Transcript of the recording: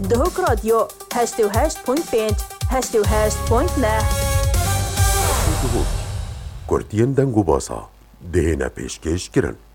دهوک رادیو 88.5 88.9 گرتین دنگو باسا دهنا پیشکش کرن.